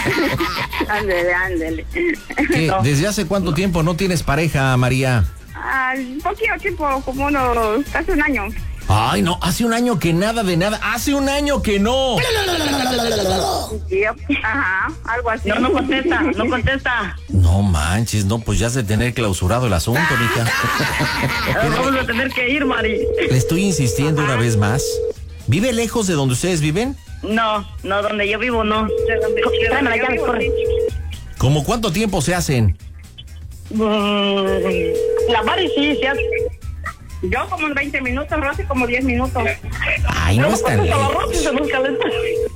Ándele. ¿Qué? ¿Desde hace cuánto tiempo no tienes pareja, María? Poquito tiempo, como casi un año. Ay, no, hace un año que nada de nada. ¡Hace un año que no! Ajá, algo así. No contesta. No manches, no, pues ya has de tener clausurado el asunto, mija. Vamos a tener que ir, Mari. Le estoy insistiendo una vez más. ¿Vive lejos de donde ustedes viven? No, donde yo vivo, no. Tráeme la llave, corre. ¿Cómo cuánto tiempo se hacen? La Mari sí, se hace. Yo como en 20 minutos, Rosy como 10 minutos. Ay, no es tan lejos. Se nos calenta.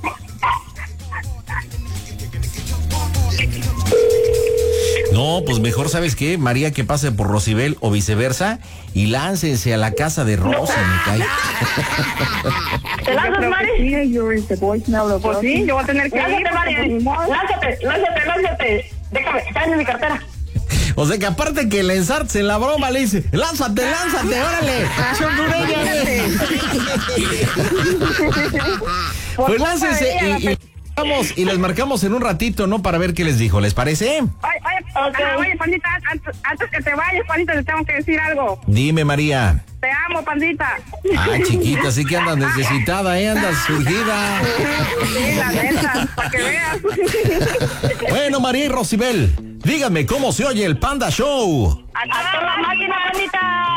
No, pues mejor, ¿sabes qué? María, que pase por Rosibel o viceversa y láncense a la casa de Rosy, me cae. ¿Te lanzas, Mari? Pues sí, yo voy a tener que ir. Lánzate, Mari. Lánzate. Déjame, dame mi cartera. O sea que aparte que lanzarse en la broma le dice, lánzate, órale. Pues láncense y les marcamos en un ratito, ¿no? Para ver qué les dijo, ¿les parece? Oye, Pandita, antes que te vayas, Pandita, te tengo que decir algo. Dime, María. Te amo, Pandita. Ay, chiquita, sí que andas necesitada, andas surgida. Sí, la neta, para que veas. Bueno, María y Rosibel, díganme cómo se oye el Panda Show. ¡A toda máquina, Pandita!